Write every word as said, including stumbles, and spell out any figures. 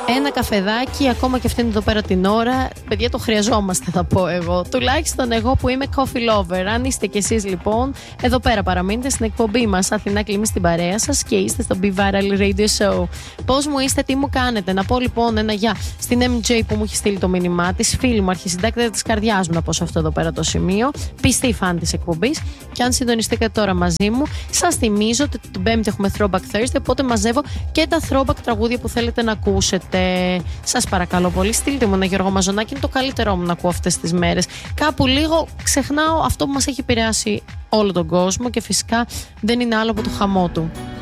Ένα καφεδάκι, ακόμα και αυτήν εδώ πέρα την ώρα. Παιδιά, το χρειαζόμαστε, θα πω εγώ. Τουλάχιστον εγώ που είμαι coffee lover. Αν είστε κι εσείς λοιπόν, εδώ πέρα παραμείνετε στην εκπομπή μας Αθηνά Κλίμη στην παρέα σας και είστε στο Be Viral Radio Show. Πώς μου είστε, τι μου κάνετε? Να πω λοιπόν ένα γεια στην εμ τζέι που μου έχει στείλει το μήνυμά της, φίλη μου, αρχισυντάκτρια της καρδιάς μου, να πω σε αυτό εδώ πέρα το σημείο. Πιστή φαν της εκπομπής. Και αν συντονιστείτε τώρα μαζί μου, σας θυμίζω ότι την Πέμπτη έχουμε Throwback Thursday. Οπότε μαζεύω και τα throwback τραγούδια που θέλετε να ακούσετε. Σας παρακαλώ πολύ, στείλτε μου ένα Γιώργο Μαζονάκη. Είναι το καλύτερό μου να ακούω αυτές τις μέρες. Κάπου λίγο ξεχνάω αυτό που μας έχει επηρεάσει όλο τον κόσμο και φυσικά δεν είναι άλλο από το χαμό του.